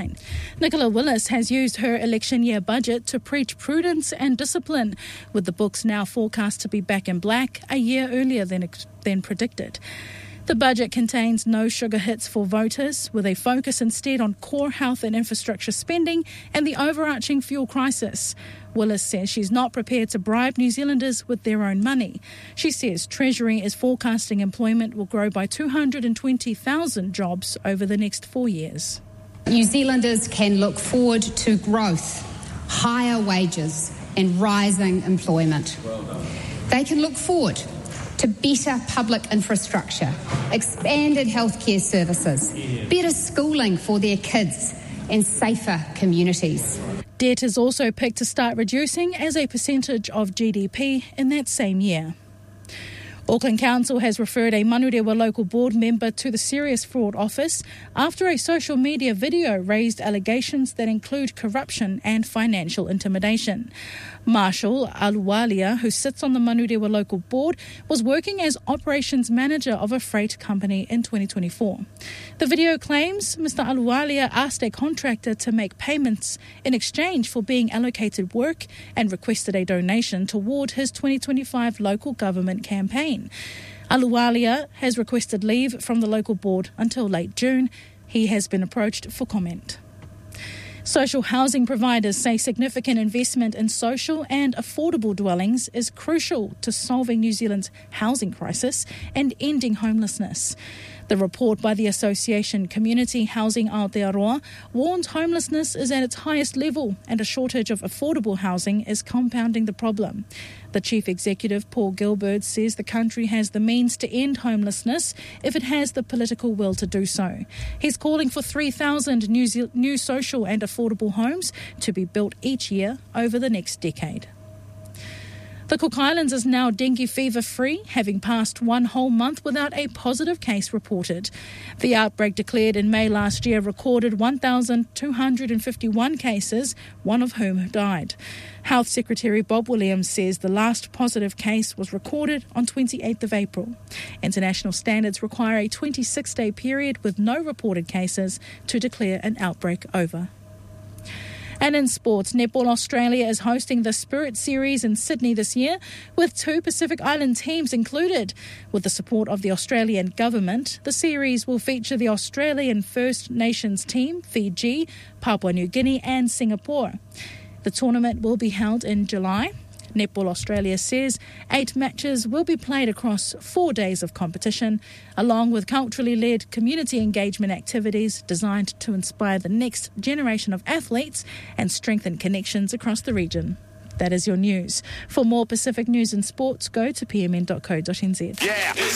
deadline. Nicola Willis has used her election year budget to preach prudence and discipline, with the books now forecast to be back in black a year earlier than predicted. The budget contains no sugar hits for voters, with a focus instead on core health and infrastructure spending and the overarching fuel crisis. Willis says she's not prepared to bribe New Zealanders with their own money. She says Treasury is forecasting employment will grow by 220,000 jobs over the next 4 years. New Zealanders can look forward to growth, higher wages and rising employment. They can look forward to better public infrastructure, expanded healthcare services, better schooling for their kids and safer communities. Debt is also picked to start reducing as a percentage of GDP in that same year. Auckland Council has referred a Manurewa local board member to the Serious Fraud Office after a social media video raised allegations that include corruption and financial intimidation. Marshall Aluwalia, who sits on the Manurewa local board, was working as operations manager of a freight company in 2024. The video claims Mr. Aluwalia asked a contractor to make payments in exchange for being allocated work and requested a donation toward his 2025 local government campaign. Aluwalia has requested leave from the local board until late June. He has been approached for comment. Social housing providers say significant investment in social and affordable dwellings is crucial to solving New Zealand's housing crisis and ending homelessness. The report by the association Community Housing Aotearoa warns homelessness is at its highest level and a shortage of affordable housing is compounding the problem. The chief executive, Paul Gilbert, says the country has the means to end homelessness if it has the political will to do so. He's calling for 3,000 new social and affordable homes to be built each year over the next decade. The Cook Islands is now dengue fever free, having passed one whole month without a positive case reported. The outbreak declared in May last year recorded 1,251 cases, one of whom died. Health Secretary Bob Williams says the last positive case was recorded on 28th of April. International standards require a 26-day period with no reported cases to declare an outbreak over. And in sports, Netball Australia is hosting the Spirit Series in Sydney this year, with 2 Pacific Island teams included. With the support of the Australian government, the series will feature the Australian First Nations team, Fiji, Papua New Guinea and Singapore. The tournament will be held in July. Netball Australia says 8 matches will be played across 4 days of competition, along with culturally led community engagement activities designed to inspire the next generation of athletes and strengthen connections across the region. That is your news. For more Pacific news and sports, go to pmn.co.nz.